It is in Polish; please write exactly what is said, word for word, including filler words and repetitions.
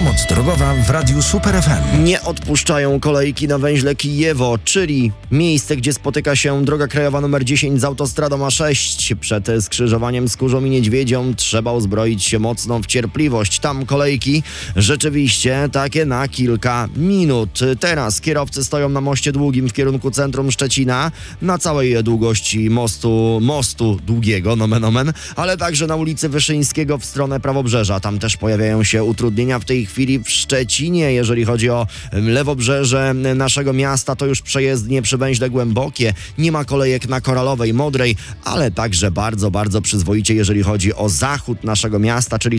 Pomoc drogowa w Radiu Super F M. Nie odpuszczają kolejki na węźle Kijewo, czyli miejsce, gdzie spotyka się droga krajowa nr dziesięć z autostradą A sześć. Przed skrzyżowaniem z Kurzą i Niedźwiedzią trzeba uzbroić się mocno w cierpliwość. Tam kolejki rzeczywiście takie na kilka minut. Teraz kierowcy stoją na moście długim w kierunku centrum Szczecina, na całej długości mostu, mostu długiego, nomen omen, ale także na ulicy Wyszyńskiego w stronę Prawobrzeża. Tam też pojawiają się utrudnienia w tej chwili w Szczecinie. Jeżeli chodzi o lewobrzeże naszego miasta, to już przejezdnie przy węźle Głębokie. Nie ma kolejek na Koralowej, Modrej, ale także bardzo, bardzo przyzwoicie, jeżeli chodzi o zachód naszego miasta, czyli